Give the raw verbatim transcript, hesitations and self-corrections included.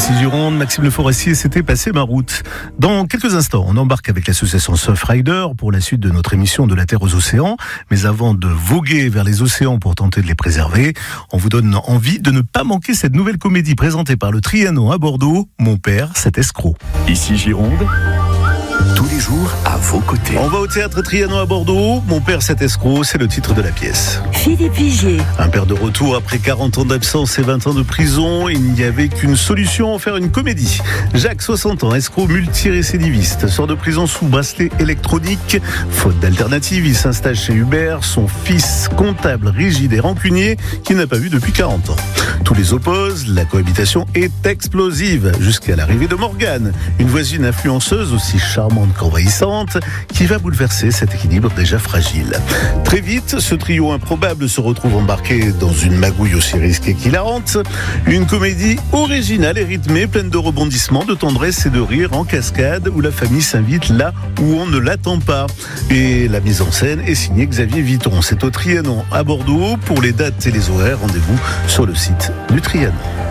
Ici Gironde, Maxime Le Forestier, c'était Passer ma route. Dans quelques instants, on embarque avec l'association Surfrider pour la suite de notre émission De la Terre aux océans. Mais avant de voguer vers les océans pour tenter de les préserver, on vous donne envie de ne pas manquer cette nouvelle comédie présentée par le Trianon à Bordeaux, Mon père, cet escroc. Ici Gironde, tous les jours à vos côtés. On va au théâtre Trianon à Bordeaux. Mon père, cet escroc, c'est le titre de la pièce. Philippe Vigier. Un père de retour après quarante ans d'absence et vingt ans de prison. Il n'y avait qu'une solution, en faire une comédie. Jacques, soixante ans, escroc multirécidiviste, sort de prison sous bracelet électronique. Faute d'alternative, il s'installe chez Hubert, son fils comptable rigide et rancunier qu'il n'a pas vu depuis quarante ans. Tous les opposent, la cohabitation est explosive jusqu'à l'arrivée de Morgane, une voisine influenceuse aussi charmante qu'envahissante, qui va bouleverser cet équilibre déjà fragile. Très vite, ce trio improbable se retrouve embarqué dans une magouille aussi risquée qu'hilarante. Une comédie originale et rythmée, pleine de rebondissements, de tendresse et de rire en cascade, où la famille s'invite là où on ne l'attend pas. Et la mise en scène est signée Xavier Vitton. C'est au Trianon à Bordeaux. Pour les dates et les horaires, rendez-vous sur le site du Trianon.